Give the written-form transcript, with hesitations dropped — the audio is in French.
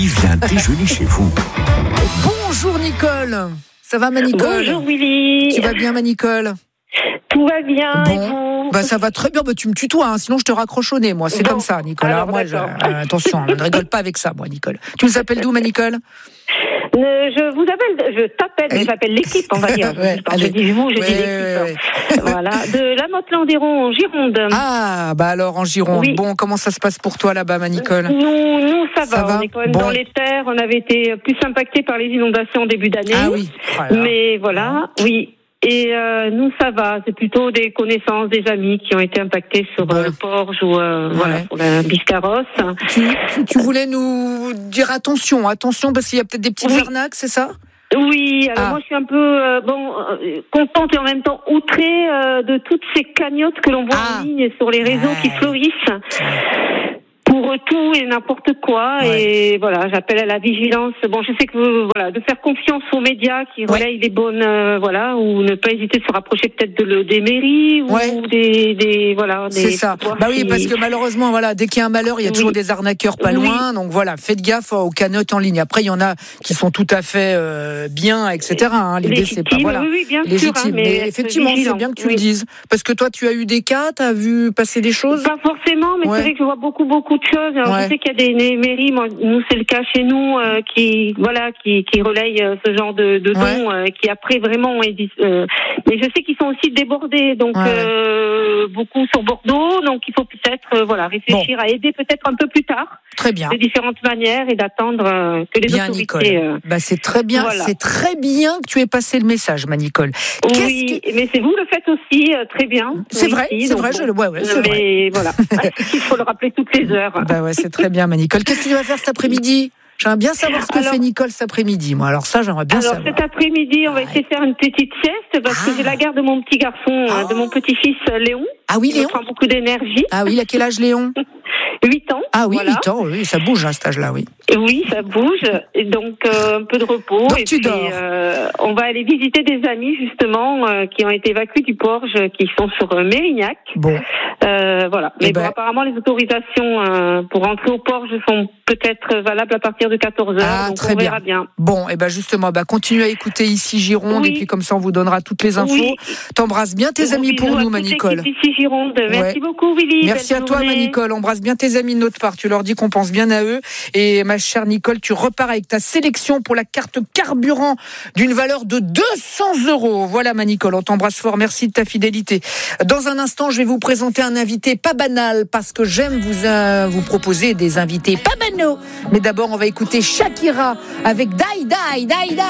Il vient déjeuner chez vous. Bonjour Nicole. Ça va ma Nicole? Bonjour Willy. Tu vas bien ma Nicole? Tout va bien. Bon. Et vous? Bah ça va très bien. Bah tu me tutoies, hein, sinon je te raccroche au nez. Moi, c'est Bon. comme ça, Nicole. Alors, moi, attention, on ne rigole pas avec ça, moi, Nicole. Tu nous appelles d'où, ma Nicole? Je t'appelle, mais j'appelle l'équipe, on va dire. Ouais, Quand je dis vous, je dis l'équipe. ouais. Voilà, de la Motte-Landiron en Gironde. Ah, bah alors en Gironde. Oui. Bon, comment ça se passe pour toi là-bas, ma Nicole? Nous, ça va. Ça va On est quand même Bon. dans les terres. On avait été plus impactés par les inondations en début d'année. Ah oui. Voilà. Mais voilà, oui. Et nous, ça va. C'est plutôt des connaissances, des amis qui ont été impactés sur le Porge ou voilà, pour la Biscarrosse. Tu voulais nous dire attention, parce qu'il y a peut-être des petites arnaques, c'est ça? Oui, alors moi je suis un peu contente et en même temps outrée de toutes ces cagnottes que l'on voit en ligne et sur les réseaux qui fleurissent pour tout et n'importe quoi. Et voilà, j'appelle à la vigilance. Bon, je sais que de faire confiance aux médias qui relayent les bonnes ou ne pas hésiter de se rapprocher peut-être des mairies ou des c'est ça. Bah oui, parce que malheureusement dès qu'il y a un malheur, il y a toujours des arnaqueurs pas loin. Donc voilà, faites gaffe aux cagnottes en ligne. Après il y en a qui sont tout à fait bien, etc. L'idée c'est pas bien légitime. sûr, mais effectivement, c'est bien que tu le dises. Parce que toi, tu as eu des cas, tu as vu passer des choses? Pas forcément, mais c'est vrai que je vois beaucoup de choses. Alors, je sais qu'il y a des mairies, nous c'est le cas chez nous, qui relayent ce genre de dons, qui après vraiment mais je sais qu'ils sont aussi débordés, donc beaucoup sur Bordeaux, donc il faut peut-être réfléchir à aider peut-être un peu plus tard. Très bien. De différentes manières et d'attendre que les autorités. C'est très bien. Voilà. C'est très bien que tu aies passé le message, ma Nicole. Mais c'est vous le faites aussi très bien. C'est vrai, c'est vrai. C'est mais voilà, il faut le rappeler toutes les heures. C'est très bien, ma Nicole. Qu'est-ce que tu vas faire cet après-midi? J'aimerais bien savoir ce que fait Nicole cet après-midi. Moi, alors ça, j'aimerais bien savoir. Cet après-midi, on va essayer de faire une petite sieste parce que j'ai la garde de mon petit garçon, de mon petit-fils Léon. Ah oui, Léon. Il prend beaucoup d'énergie. Ah oui, il a quel âge, Léon? 8 ans. Ah oui, 8 ans, oui, ça bouge à cet âge-là, oui. Oui, ça bouge. Et donc, un peu de repos. Donc, et tu puis, dors. on va aller visiter des amis, justement, qui ont été évacués du Porge, qui sont sur Mérignac. Bon. Voilà. Mais apparemment, les autorisations pour rentrer au Porge sont peut-être valables à partir de 14h. Donc, très on verra bien. Bon, et justement, continue à écouter ici Gironde, et puis comme ça, on vous donnera toutes les infos. Oui. T'embrasses bien tes amis pour nous, ma Nicole. Ici Gironde. Merci beaucoup, Willy. Merci à toi, ma Nicole. Embrasse bien tes amis de notre part. Tu leur dis qu'on pense bien à eux. Et ma chère Nicole, tu repars avec ta sélection pour la carte carburant d'une valeur de 200 €. Voilà, ma Nicole, on t'embrasse fort. Merci de ta fidélité. Dans un instant, je vais vous présenter un invité pas banal, parce que j'aime vous proposer des invités pas banaux. Mais d'abord, on va écouter Shakira avec Die Die Die Die.